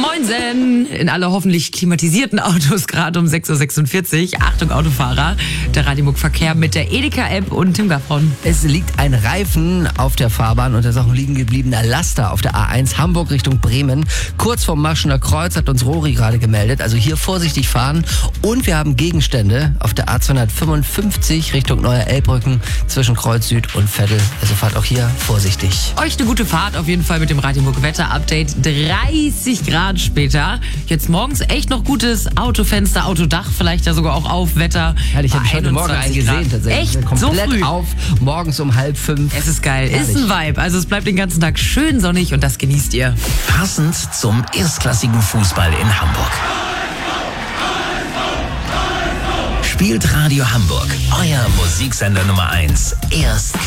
Moinsen! In alle hoffentlich klimatisierten Autos, gerade um 6.46 Uhr. Achtung, Autofahrer. Der Radiomuck Verkehr mit der Edeka-App und Tim Gaffron. Es liegt ein Reifen auf der Fahrbahn und da ist auch ein liegen gebliebener Laster auf der A1 Hamburg Richtung Bremen. Kurz vorm Maschener Kreuz hat uns Rory gerade gemeldet. Also hier vorsichtig fahren. Und wir haben Gegenstände auf der A255 Richtung Neuer Elbbrücken zwischen Kreuz Süd und Veddel. Also fahrt auch hier vorsichtig. Euch eine gute Fahrt auf jeden Fall mit dem Radiomuck Wetter-Update. 30 Grad später. Jetzt morgens echt noch gutes Autofenster, Autodach vielleicht ja sogar auch auf. Wetter. Ich habe heute Morgen einen gesehen tatsächlich. Echt? Komplett So früh? auf, morgens um 4:30. Es ist geil. Herrlich. Ist ein Vibe. Also es bleibt den ganzen Tag schön sonnig und das genießt ihr. Passend zum erstklassigen Fußball in Hamburg. Spielt Radio Hamburg, euer Musiksender Nummer 1. Erst